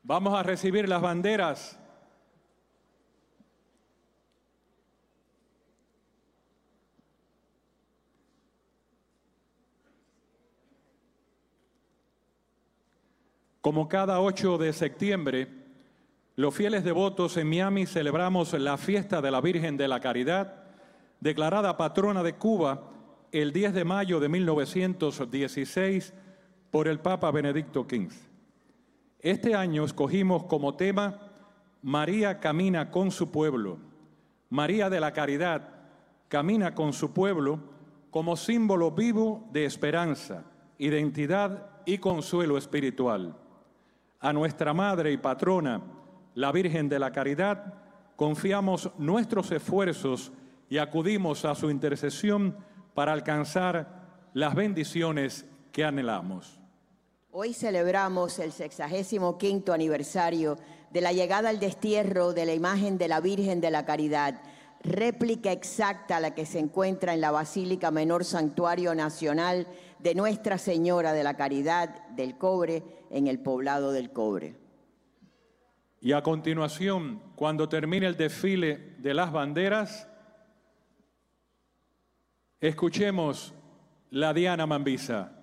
Vamos a recibir las banderas. Como cada 8 de septiembre, los fieles devotos en Miami celebramos la fiesta de la Virgen de la Caridad, declarada patrona de Cuba el 10 de mayo de 1916 por el Papa Benedicto XV. Este año escogimos como tema María camina con su pueblo. María de la Caridad camina con su pueblo como símbolo vivo de esperanza, identidad y consuelo espiritual. A nuestra Madre y Patrona, la Virgen de la Caridad, confiamos nuestros esfuerzos y acudimos a su intercesión para alcanzar las bendiciones que anhelamos. Hoy celebramos el 65º aniversario de la llegada al destierro de la imagen de la Virgen de la Caridad, réplica exacta a la que se encuentra en la Basílica Menor Santuario Nacional de Nuestra Señora de la Caridad del Cobre, en el Poblado del Cobre. Y a continuación, cuando termine el desfile de las banderas, escuchemos la Diana Mambisa.